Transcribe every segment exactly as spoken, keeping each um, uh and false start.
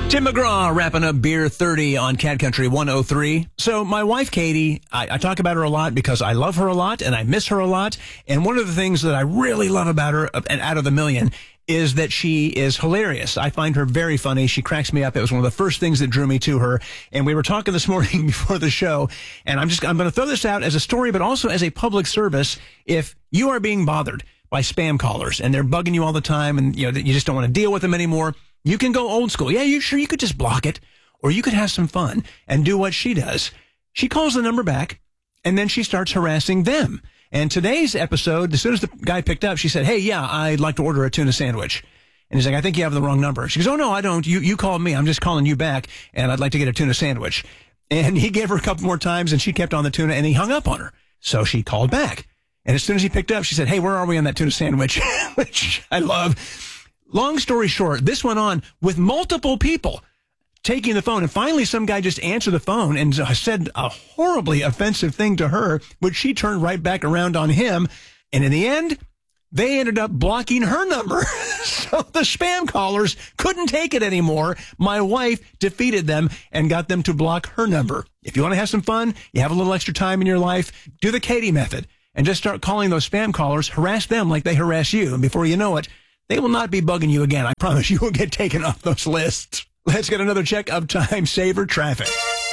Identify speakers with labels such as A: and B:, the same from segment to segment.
A: Tim McGraw wrapping up Beer thirty on Cat Country one oh three. So my wife, Katie, I, I talk about her a lot because I love her a lot and I miss her a lot. And one of the things that I really love about her, and out of the million, is that she is hilarious. I find her very funny. She cracks me up. It was one of the first things that drew me to her. And we were talking this morning before the show, and I'm just, I'm going to throw this out as a story, but also as a public service. If you are being bothered by spam callers and they're bugging you all the time and you know you just don't want to deal with them anymore, you can go old school. Yeah, you sure you could just block it, or you could have some fun and do what she does. She calls the number back and then she starts harassing them. And today's episode, as soon as the guy picked up, she said, "Hey, yeah, I'd like to order a tuna sandwich." And he's like, "I think you have the wrong number." She goes, "Oh, no, I don't. You, you called me. I'm just calling you back, and I'd like to get a tuna sandwich." And he gave her a couple more times, and she kept on the tuna, and he hung up on her. So she called back. And as soon as he picked up, she said, "Hey, where are we on that tuna sandwich?" Which I love. Long story short, this went on with multiple people taking the phone. And finally, some guy just answered the phone and said a horribly offensive thing to her, which she turned right back around on him. And in the end, they ended up blocking her number. So the spam callers couldn't take it anymore. My wife defeated them and got them to block her number. If you want to have some fun, you have a little extra time in your life, do the Katie method and just start calling those spam callers, harass them like they harass you. And before you know it, they will not be bugging you again. I promise you will get taken off those lists. Let's get another check of Time Saver traffic.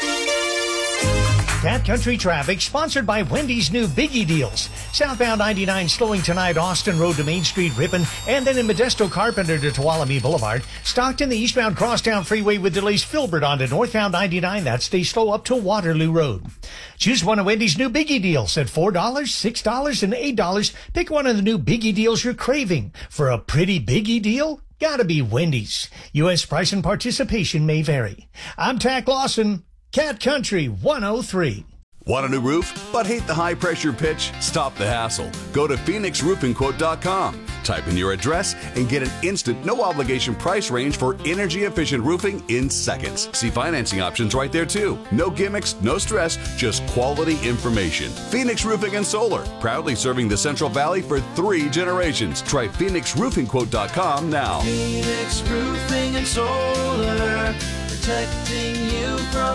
B: Cat Country Traffic, sponsored by Wendy's new Biggie Deals. Southbound ninety-nine slowing tonight, Austin Road to Main Street, Ripon, and then in Modesto Carpenter to Tuolumne Boulevard. Stockton, the eastbound Crosstown Freeway with delays. Filbert onto northbound ninety-nine. That stays slow up to Waterloo Road. Choose one of Wendy's new Biggie Deals at four dollars, six dollars, and eight dollars. Pick one of the new Biggie Deals you're craving. For a pretty Biggie deal, gotta be Wendy's. U S price and participation may vary. I'm Tack Lawson. Cat Country one oh three.
C: Want a new roof, but hate the high-pressure pitch? Stop the hassle. Go to phoenix roofing quote dot com. Type in your address and get an instant, no-obligation price range for energy-efficient roofing in seconds. See financing options right there, too. No gimmicks, no stress, just quality information. Phoenix Roofing and Solar, proudly serving the Central Valley for three generations. Try phoenix roofing quote dot com now.
D: Phoenix Roofing and Solar, protecting you from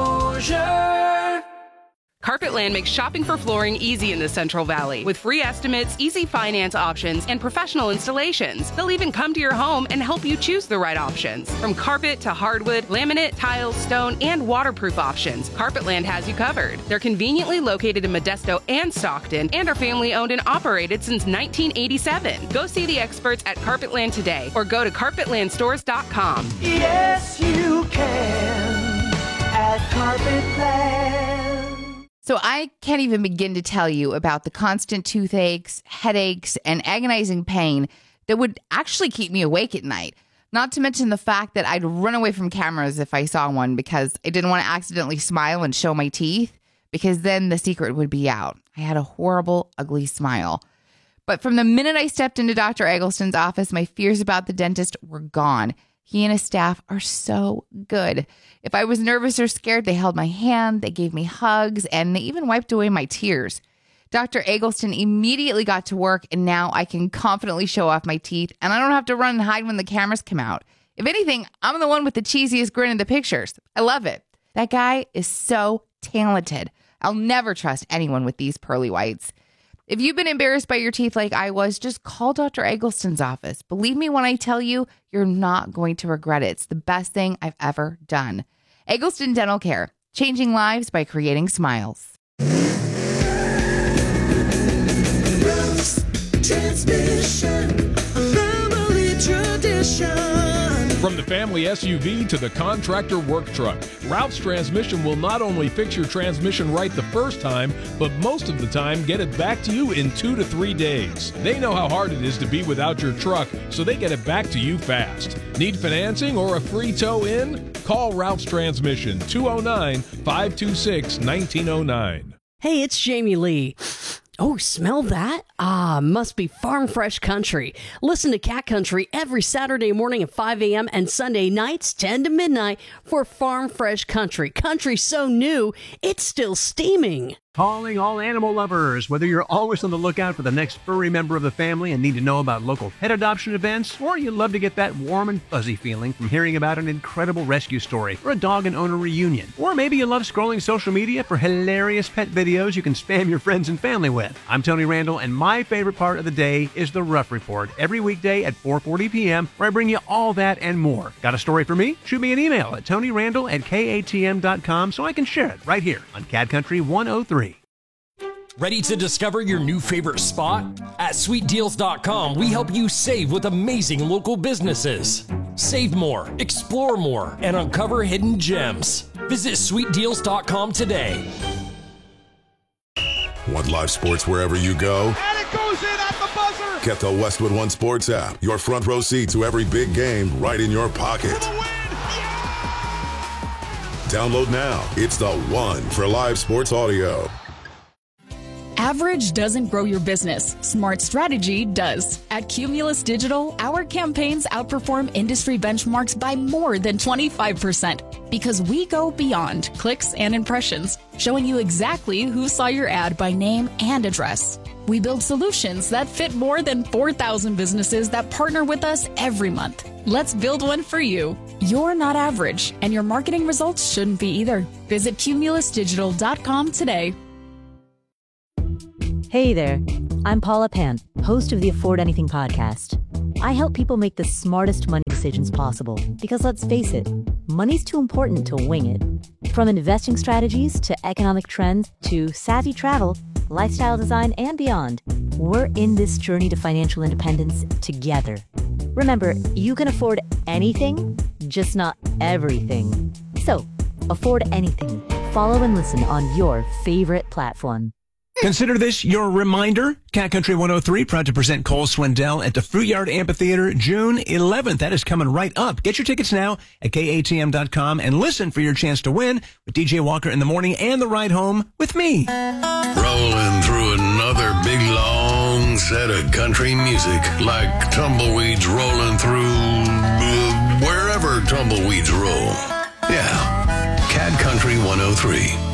D: exposure.
E: Carpetland makes shopping for flooring easy in the Central Valley with free estimates, easy finance options, and professional installations. They'll even come to your home and help you choose the right options. From carpet to hardwood, laminate, tiles, stone, and waterproof options, Carpetland has you covered. They're conveniently located in Modesto and Stockton and are family owned and operated since nineteen eighty-seven. Go see the experts at Carpetland today or go to carpetland stores dot com.
D: Yes, you can at Carpetland.
F: So I can't even begin to tell you about the constant toothaches, headaches, and agonizing pain that would actually keep me awake at night. Not to mention the fact that I'd run away from cameras if I saw one because I didn't want to accidentally smile and show my teeth, because then the secret would be out. I had a horrible, ugly smile. But from the minute I stepped into Doctor Eggleston's office, my fears about the dentist were gone. He and his staff are so good. If I was nervous or scared, they held my hand, they gave me hugs, and they even wiped away my tears. Doctor Eggleston immediately got to work, and now I can confidently show off my teeth, and I don't have to run and hide when the cameras come out. If anything, I'm the one with the cheesiest grin in the pictures. I love it. That guy is so talented. I'll never trust anyone with these pearly whites. If you've been embarrassed by your teeth like I was, just call Doctor Eggleston's office. Believe me when I tell you, you're not going to regret it. It's the best thing I've ever done. Eggleston Dental Care, changing lives by creating smiles.
D: Roots, transmission, family tradition.
G: From the family S U V to the contractor work truck, Ralph's Transmission will not only fix your transmission right the first time, but most of the time get it back to you in two to three days. They know how hard it is to be without your truck, so they get it back to you fast. Need financing or a free tow in? Call Ralph's Transmission, two oh nine, five two six, nineteen oh nine.
H: Hey, it's Jamie Lee. Oh, smell that? Ah, must be Farm Fresh Country. Listen to Cat Country every Saturday morning at five a.m. and Sunday nights ten to midnight for Farm Fresh Country. Country so new, it's still steaming.
A: Calling all animal lovers. Whether you're always on the lookout for the next furry member of the family and need to know about local pet adoption events, or you love to get that warm and fuzzy feeling from hearing about an incredible rescue story or a dog and owner reunion, or maybe you love scrolling social media for hilarious pet videos you can spam your friends and family with. I'm Tony Randall, and my favorite part of the day is the Rough Report, every weekday at four forty p.m., where I bring you all that and more. Got a story for me? Shoot me an email at tonyrandall at k a t m dot com so I can share it right here on Cat Country one oh three.
I: Ready to discover your new favorite spot? At sweet deals dot com, we help you save with amazing local businesses. Save more, explore more, and uncover hidden gems. Visit sweet deals dot com today.
J: Want live sports wherever you go?
K: And it goes in at the buzzer!
J: Get the Westwood One Sports app. Your front row seat to every big game right in your pocket.
K: For the win! Yeah!
J: Download now. It's the one for live sports audio.
L: Average doesn't grow your business. Smart strategy does. At Cumulus Digital, our campaigns outperform industry benchmarks by more than twenty-five percent because we go beyond clicks and impressions, showing you exactly who saw your ad by name and address. We build solutions that fit more than four thousand businesses that partner with us every month. Let's build one for you. You're not average, and your marketing results shouldn't be either. Visit cumulus digital dot com today.
M: Hey there, I'm Paula Pan, host of the Afford Anything podcast. I help people make the smartest money decisions possible because let's face it, money's too important to wing it. From investing strategies to economic trends to savvy travel, lifestyle design, and beyond, we're in this journey to financial independence together. Remember, you can afford anything, just not everything. So, afford anything. Follow and listen on your favorite platform.
A: Consider this your reminder. Cat Country one oh three, proud to present Cole Swindell at the Fruit Yard Amphitheater June eleventh. That is coming right up. Get your tickets now at k a t m dot com and listen for your chance to win with D J Walker in the morning and the ride home with me.
N: Rolling through another big long set of country music, like tumbleweeds rolling through uh, wherever tumbleweeds roll. Yeah, Cat Country one oh three.